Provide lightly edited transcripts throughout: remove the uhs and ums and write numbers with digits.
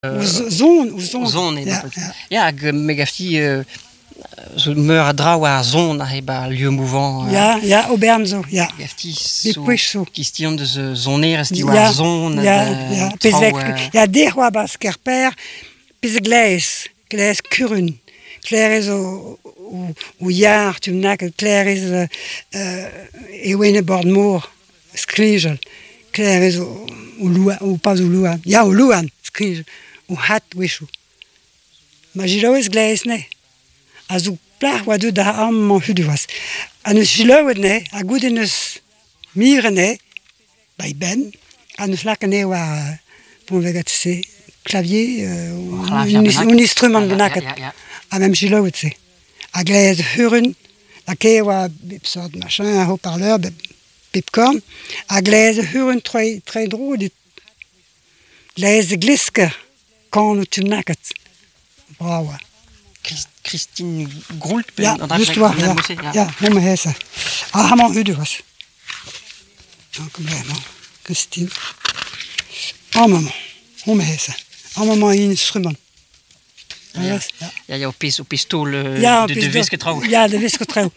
Zone. Ja, megafti zo meur a draw a zone a lieu mouvant. Ja, Auberne zo, ja. Megafti so kistion de zoner esti war zone. Ja. Ja, der war bas kerper, pis gleis kurun. Claire is o jaar, tu m'nak, Claire is e wene bordmoor, skrigel. Claire is o lua, o pas o lua. Ja, o luan, skrigel. O hat wechou. Ma gilo is gleis ne. A zo plach oa deud da am man hudu was. A neus giloet ne, a gout en eus mire ne, bai ben, a neus lak ne oa, pon vegat se, clavier, un instrument benaket. A même giloet se. A gleis hurun, a ke oa bepsot machin, a haut-parleur, pepkorn, a gleis hurun tre dro, gleis gliske, kan o tumnaket. Brawa. Christine Groult. Ja, just waar. Ja, om me heen. Ah, man, u was. Kom bij, man. Christine. Ah, maman. Om me heen. Ah, maman, instrument. Ja, op pistool de wisketrouw. Ja, de wisketrouw.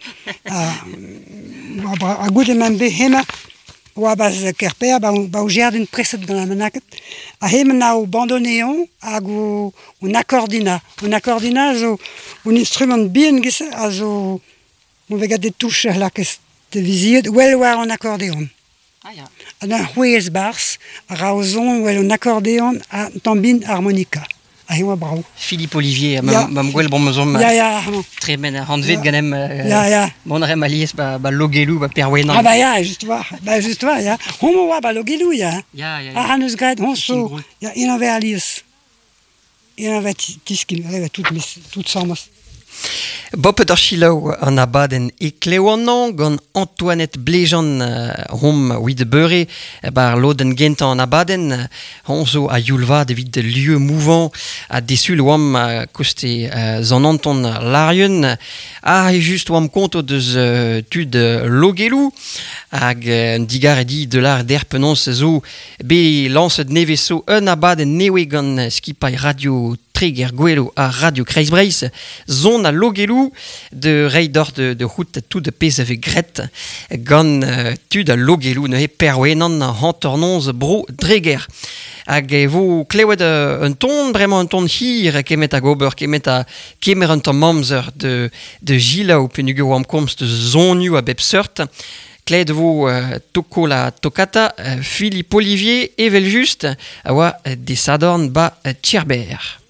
A goed in mijn behemmen. Oa bas kerper, ba o jardin preset gant amenaket. A hemen na o bandoneon hag o accordina. Un accordina zo un instrument bien gis a zo on vegat de touche lakes de viziet. Wel war un accordeon. A d'un c'hwez bars a raozon wel un accordeon a tambin harmonica. A hewa brau. Philippe Olivier, mam gwell bon meuzom. Ja. Très ben, handvet ganem. Ja. Bon arem alies ba logelou ba perwenan. Ah ba ja, just war, ja. Homo wa ba logelou, ja. Ja. A hanus gret, hon so. Ja, in an ver alies. In an ver tiskin, tout samas. Boppet ar chilau an abadenn e kleouannan gant Antoinette Blejan hom ouid de beure bar loden gentañ an abadenn hon zo a youlvad evit de lieu mouvant a desul oam koste zan Anton Larien a just oam konto deus tud logelou hag digar edi de l'ar derpenons zo be lancet nevezo un abadenn newe gant skipai radio Tréger Gwelo a Radio Kreisbreis, zon a logelou de reidor de route tout de pez avec gret, gant tud a logelou ne he perwenan hantornons bro dreger. Hag vo klewet un ton, bremañ un ton hir kemet a gober, kemet un ton mamzer de gila ou penugo am komst zonu a bep seurt. Kled vo toko la tokata, Philippe Olivier, evel just, a oa desadorn ba tcherber.